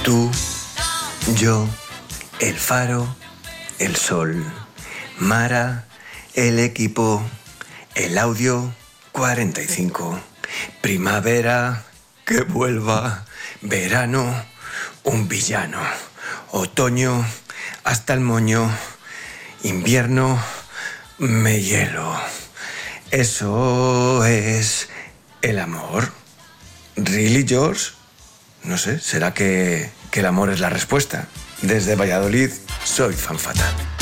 Tú, yo, el faro, el sol, Mara, el equipo, el audio 45. Primavera, que vuelva. Verano, un villano. Otoño, hasta el moño. Invierno, me hielo. Eso es el amor. ¿Really, George? No sé, ¿será que el amor es la respuesta? Desde Valladolid, soy fan fatal.